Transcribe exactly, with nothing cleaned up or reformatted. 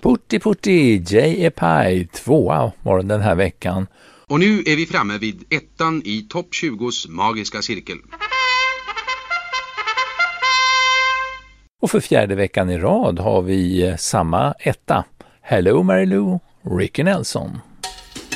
Putti Putti, J F I, tvåa var den här veckan. Och nu är vi framme vid ettan i topp tjugos magiska cirkel. Och för fjärde veckan i rad har vi samma etta. Hello Mary Lou, Ricky Nelson.